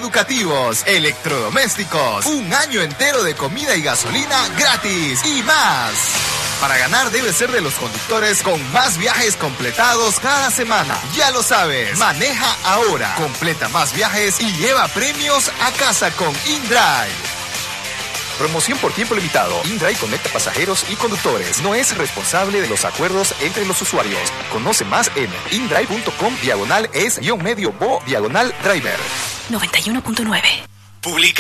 educativos, electrodomésticos, un año entero de comida y gasolina gratis y más. Para ganar debe ser de los conductores con más viajes completados cada semana. Ya lo sabes, maneja ahora, completa más viajes y lleva premios a casa con InDrive. Promoción por tiempo limitado. InDrive conecta pasajeros y conductores. No es responsable de los acuerdos entre los usuarios. Conoce más en indrive.com/es-medio-bo/driver. 91.9. Publica